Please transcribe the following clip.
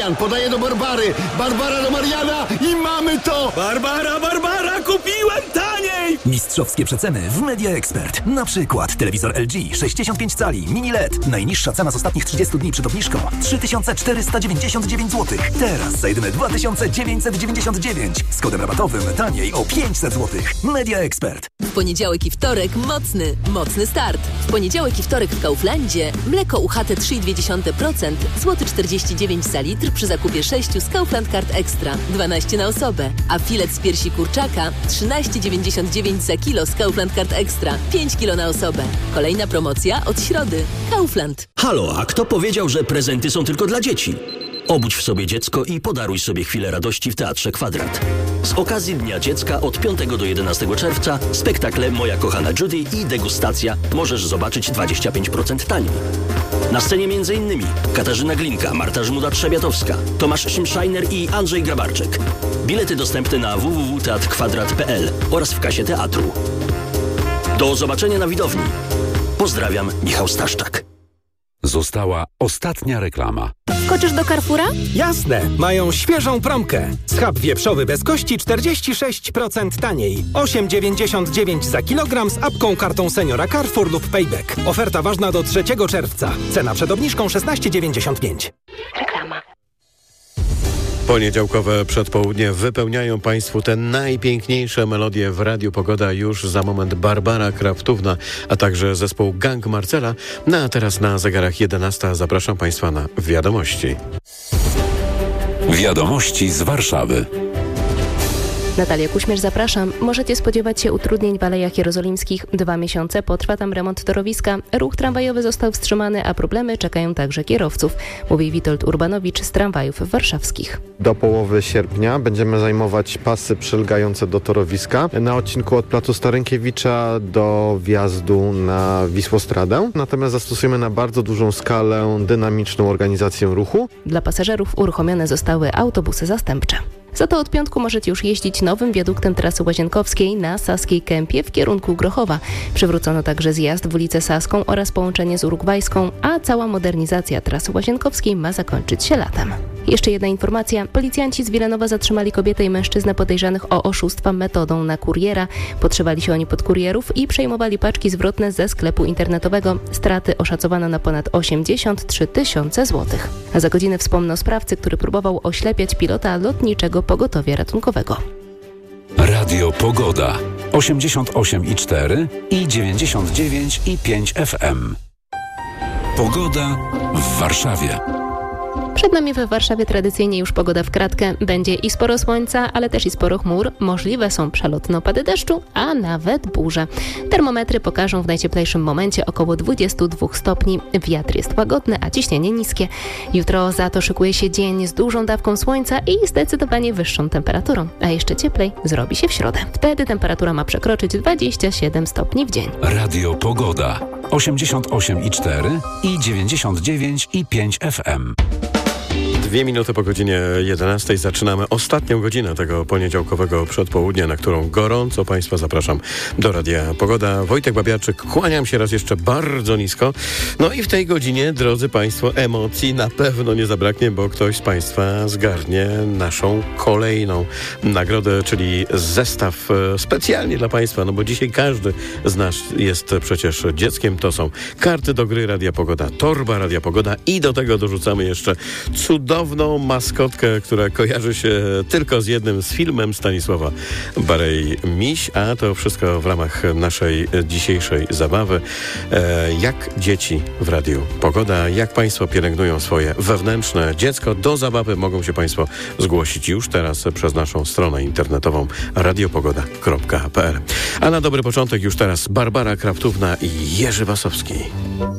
Podaje do Barbary, Barbara do Mariana i mamy to! Barbara, kupiłem taniej! Mistrzowskie przeceny w Media Expert. Na przykład telewizor LG 65 cali, mini LED. Najniższa cena z ostatnich 30 dni przed obniżką 3499 zł. Teraz za jedyne 2999. Z kodem rabatowym taniej o 500 zł. Media Expert. W poniedziałek i wtorek mocny start. W poniedziałek i wtorek w Kauflandzie mleko UHT 3,2%, złoty 49 za litr przy zakupie 6 z Kaufland Card Extra, 12 na osobę, a filet z piersi kurczaka 13,99 za kilo z Kaufland Card Extra, 5 kilo na osobę. Kolejna promocja od środy. Kaufland. Halo, a kto powiedział, że prezenty są tylko dla dzieci? Obudź w sobie dziecko i podaruj sobie chwilę radości w Teatrze Kwadrat. Z okazji Dnia Dziecka od 5 do 11 czerwca spektakle Moja kochana Judy i degustacja możesz zobaczyć 25% taniej. Na scenie m.in. Katarzyna Glinka, Marta Żmuda-Trzebiatowska, Tomasz Szymszajner i Andrzej Grabarczyk. Bilety dostępne na www.teatrkwadrat.pl oraz w kasie teatru. Do zobaczenia na widowni. Pozdrawiam, Michał Staszczak. Została ostatnia reklama. Skoczysz do Carrefoura? Jasne, mają świeżą promkę. Schab wieprzowy bez kości 46% taniej. 8,99 za kilogram z apką kartą seniora Carrefour lub Payback. Oferta ważna do 3 czerwca. Cena przed obniżką 16,95. Reklama. Poniedziałkowe przedpołudnie wypełniają Państwu te najpiękniejsze melodie w Radiu Pogoda. Już za moment Barbara Kraftówna, a także zespół Gang Marcela. No a teraz na zegarach 11 zapraszam Państwa na wiadomości. Wiadomości z Warszawy. Natalia Kuśmierz, zapraszam. Możecie spodziewać się utrudnień w Alejach Jerozolimskich. 2 miesiące potrwa tam remont torowiska. Ruch tramwajowy został wstrzymany, a problemy czekają także kierowców, mówi Witold Urbanowicz z tramwajów warszawskich. Do połowy sierpnia będziemy zajmować pasy przylegające do torowiska na odcinku od placu Starynkiewicza do wjazdu na Wisłostradę. Natomiast zastosujemy na bardzo dużą skalę dynamiczną organizację ruchu. Dla pasażerów uruchomione zostały autobusy zastępcze. Za to od piątku możecie już jeździć nowym wiaduktem trasy Łazienkowskiej na Saskiej Kępie w kierunku Grochowa. Przywrócono także zjazd w ulicę Saską oraz połączenie z Urugwajską, a cała modernizacja trasy Łazienkowskiej ma zakończyć się latem. Jeszcze jedna informacja. Policjanci z Wilanowa zatrzymali kobietę i mężczyznę podejrzanych o oszustwa metodą na kuriera. Podszywali się oni pod kurierów i przejmowali paczki zwrotne ze sklepu internetowego. Straty oszacowano na ponad 83 tysiące złotych. A za godzinę wspomnę o sprawcy, który próbował oślepiać pilota lotniczego pogotowia ratunkowego. Radio Pogoda 88,4 i 99,5 FM. Pogoda w Warszawie. Przed nami we Warszawie tradycyjnie już pogoda w kratkę. Będzie i sporo słońca, ale też i sporo chmur. Możliwe są przelotne opady deszczu, a nawet burze. Termometry pokażą w najcieplejszym momencie około 22 stopni. Wiatr jest łagodny, a ciśnienie niskie. Jutro za to szykuje się dzień z dużą dawką słońca i zdecydowanie wyższą temperaturą. A jeszcze cieplej zrobi się w środę. Wtedy temperatura ma przekroczyć 27 stopni w dzień. Radio Pogoda 88,4 i 99,5 FM. 2 minuty po godzinie 11 zaczynamy ostatnią godzinę tego poniedziałkowego przedpołudnia, na którą gorąco Państwa zapraszam do Radia Pogoda. Wojtek Babiarczyk, kłaniam się raz jeszcze bardzo nisko. No i w tej godzinie, drodzy Państwo, emocji na pewno nie zabraknie, bo ktoś z Państwa zgarnie naszą kolejną nagrodę, czyli zestaw specjalnie dla Państwa, no bo dzisiaj każdy z nas jest przecież dzieckiem. To są karty do gry Radia Pogoda, torba Radia Pogoda i do tego dorzucamy jeszcze cudowną maskotkę, która kojarzy się tylko z jednym, z filmem Stanisława Barej-Miś, a to wszystko w ramach naszej dzisiejszej zabawy. Jak dzieci w Radiu Pogoda, jak Państwo pielęgnują swoje wewnętrzne dziecko, do zabawy mogą się Państwo zgłosić już teraz przez naszą stronę internetową radiopogoda.pl. A na dobry początek już teraz Barbara Kraftówna i Jerzy Wasowski.